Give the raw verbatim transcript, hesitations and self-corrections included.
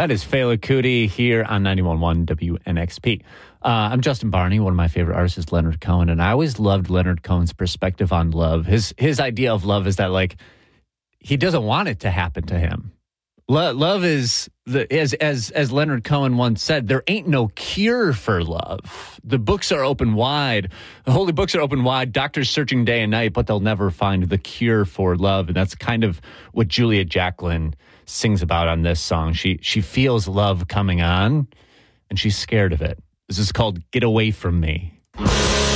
That is Fela Kuti here on ninety-one point one W N X P. Uh, I'm Justin Barney. One of my favorite artists is Leonard Cohen, and I always loved Leonard Cohen's perspective on love. His his idea of love is that, like, he doesn't want it to happen to him. Lo- love is, the as as as Leonard Cohen once said, there ain't no cure for love. The books are open wide. The holy books are open wide. Doctors searching day and night, but they'll never find the cure for love. And that's kind of what Julia Jacklin sings about on this song. She she feels love coming on, and she's scared of it. This is called Get Away From Me.